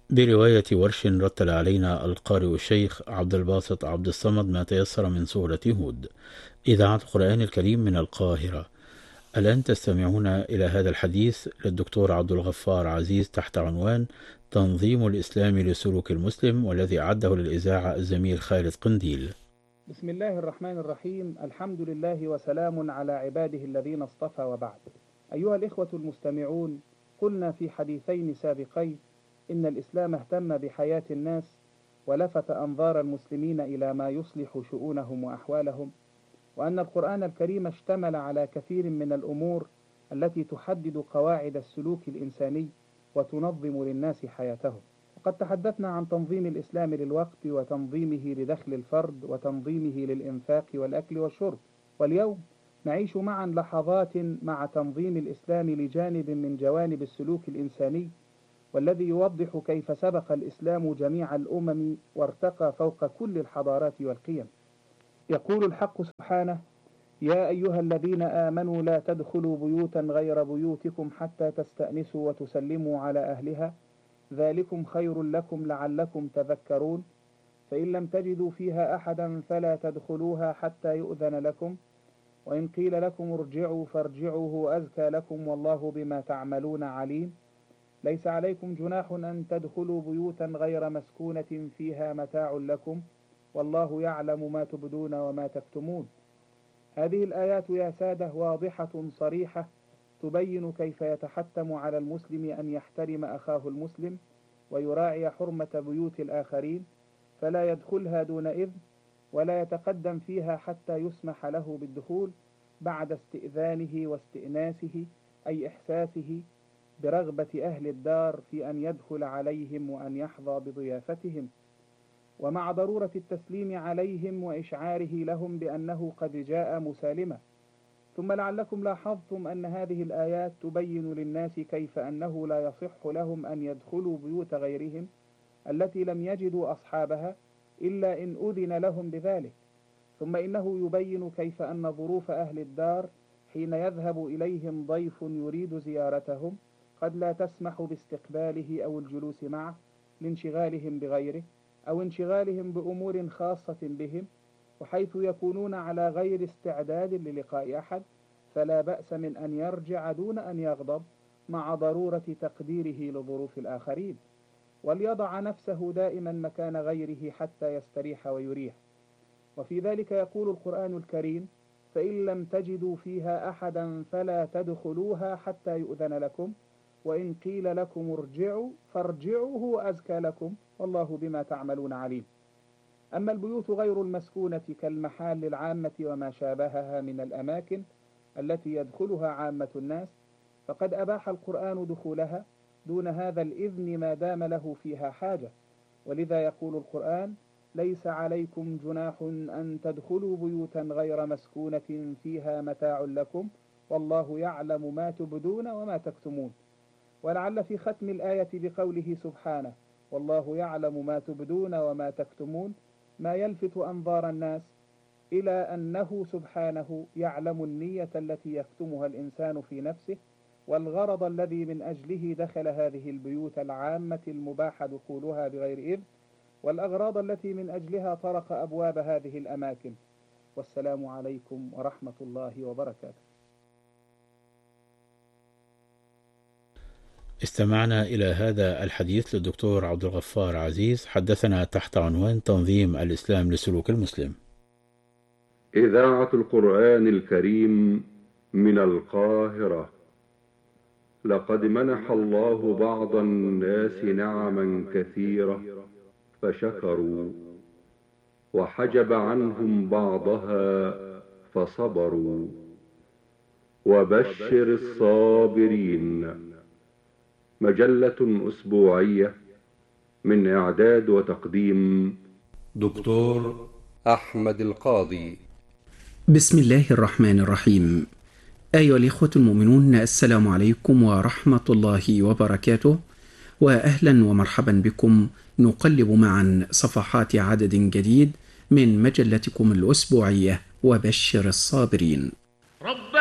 برواية ورش رتل علينا القارئ الشيخ عبد الباسط عبد الصمد ما تيسر من سورة هود. إذاعة القرآن الكريم من القاهرة. الآن تستمعون إلى هذا الحديث للدكتور عبد الغفار عزيز تحت عنوان تنظيم الإسلام لسلوك المسلم، والذي أعده للإذاعة الزميل خالد قنديل. بسم الله الرحمن الرحيم. الحمد لله وسلام على عباده الذين اصطفى، وبعد. أيها الإخوة المستمعون، قلنا في حديثين سابقين إن الإسلام اهتم بحياة الناس ولفت أنظار المسلمين إلى ما يصلح شؤونهم وأحوالهم، وأن القرآن الكريم اشتمل على كثير من الأمور التي تحدد قواعد السلوك الإنساني وتنظم للناس حياتهم. وقد تحدثنا عن تنظيم الإسلام للوقت، وتنظيمه لدخل الفرد، وتنظيمه للإنفاق والأكل والشرب. واليوم نعيش معا لحظات مع تنظيم الإسلام لجانب من جوانب السلوك الإنساني، والذي يوضح كيف سبق الإسلام جميع الأمم وارتقى فوق كل الحضارات والقيم. يقول الحق سبحانه: يا أيها الذين آمنوا لا تدخلوا بيوتا غير بيوتكم حتى تستأنسوا وتسلموا على أهلها ذلكم خير لكم لعلكم تذكرون، فإن لم تجدوا فيها أحدا فلا تدخلوها حتى يؤذن لكم، وإن قيل لكم ارجعوا فارجعوا هو أزكى لكم والله بما تعملون عليم. ليس عليكم جناح أن تدخلوا بيوتا غير مسكونة فيها متاع لكم والله يعلم ما تبدون وما تكتمون. هذه الآيات يا سادة واضحة صريحة تبين كيف يتحتم على المسلم أن يحترم أخاه المسلم ويراعي حرمة بيوت الآخرين، فلا يدخلها دون إذن، ولا يتقدم فيها حتى يسمح له بالدخول بعد استئذانه واستئناسه، أي إحساسه برغبة أهل الدار في أن يدخل عليهم وأن يحظى بضيافتهم، ومع ضرورة التسليم عليهم وإشعاره لهم بأنه قد جاء مسالما. ثم لعلكم لاحظتم أن هذه الآيات تبين للناس كيف أنه لا يصح لهم أن يدخلوا بيوت غيرهم التي لم يجدوا أصحابها إلا إن أذن لهم بذلك. ثم إنه يبين كيف أن ظروف أهل الدار حين يذهب إليهم ضيف يريد زيارتهم قد لا تسمح باستقباله أو الجلوس معه لانشغالهم بغيره أو انشغالهم بأمور خاصة بهم، وحيث يكونون على غير استعداد للقاء أحد فلا بأس من أن يرجع دون أن يغضب، مع ضرورة تقديره لظروف الآخرين، وليضع نفسه دائما مكان غيره حتى يستريح ويريح. وفي ذلك يقول القرآن الكريم: فإن لم تجدوا فيها أحدا فلا تدخلوها حتى يؤذن لكم، وإن قيل لكم ارجعوا فارجعوا هو أزكى لكم والله بما تعملون عليم. أما البيوت غير المسكونة كالمحال العامة وما شابهها من الأماكن التي يدخلها عامة الناس، فقد أباح القرآن دخولها دون هذا الإذن ما دام له فيها حاجة، ولذا يقول القرآن: ليس عليكم جناح أن تدخلوا بيوتا غير مسكونة فيها متاع لكم والله يعلم ما تبدون وما تكتمون. ولعل في ختم الآية بقوله سبحانه: والله يعلم ما تبدون وما تكتمون ما يلفت أنظار الناس إلى أنه سبحانه يعلم النية التي يكتمها الإنسان في نفسه، والغرض الذي من أجله دخل هذه البيوت العامة المباح دخولها بغير إذن، والأغراض التي من أجلها طرق أبواب هذه الأماكن. والسلام عليكم ورحمة الله وبركاته. استمعنا إلى هذا الحديث للدكتور عبد الغفار عزيز، حدثنا تحت عنوان تنظيم الإسلام لسلوك المسلم. إذاعة القرآن الكريم من القاهرة. لقد منح الله بعض الناس نعما كثيرة فشكروا، وحجب عنهم بعضها فصبروا. وبشر الصابرين. مجلة أسبوعية من إعداد وتقديم دكتور أحمد القاضي. بسم الله الرحمن الرحيم. أيها الإخوة المؤمنون، السلام عليكم ورحمة الله وبركاته، وأهلا ومرحبا بكم. نقلب معا صفحات عدد جديد من مجلتكم الأسبوعية وبشر الصابرين.